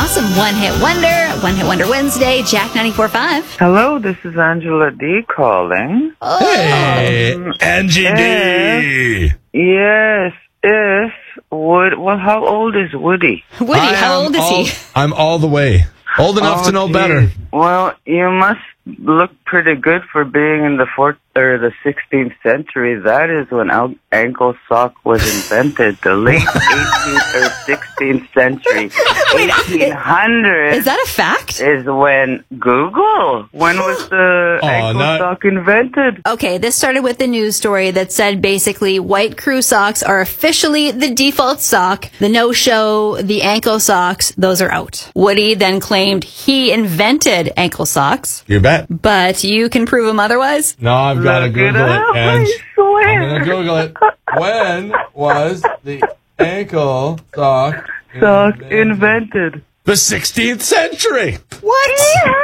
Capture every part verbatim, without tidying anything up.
awesome one-hit wonder. One-hit wonder Wednesday, Jack ninety-four point five. Hello, this is Angela D calling. Oh. Hey, Angie D. Yes, if Wood. Well, how old is Woody? Woody, I how am old is all- he? I'm all the way. Old enough Oh, to know geez. better. Well, you must look pretty good for being in the fourth or the sixteenth century. That is when al- ankle sock was invented. The late eighteenth or sixteenth century. Wait, eighteen hundred Is that a fact? is when Google. When was the Oh, ankle not- sock invented? Okay, this started with the news story that said basically white crew socks are officially the default sock. The no-show, the ankle socks, those are out. Woody then claimed he invented ankle socks, You bet. but you can prove him otherwise. No, I've got to Look it Google up, it, I Ange. swear. I'm going to Google it. When was the ankle sock Sock invented. The sixteenth century. What?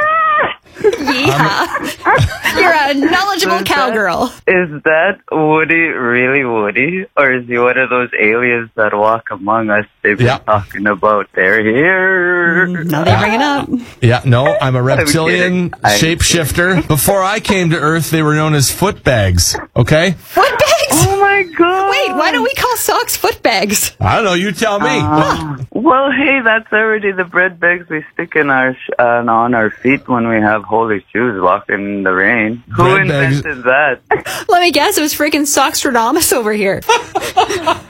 Yeah. You're a knowledgeable Is that- cowgirl. Is that Woody really Woody? Or is he one of those aliens that walk among us they've been Yeah. talking about? They're here. Now they bring it up. Yeah, no, I'm a reptilian kidding. I'm shapeshifter. Before I came to Earth, they were known as foot bags. Okay? Foot bags? Oh my god. Wait, why don't we call socks foot bags? I don't know. You tell me. Uh, well, hey, that's already the bread bags we stick in our sh- uh, on our feet when we have holy shoes walking in the rain. Who Bread bags- invented that? Let me guess, it was freaking Sockstradamus over here.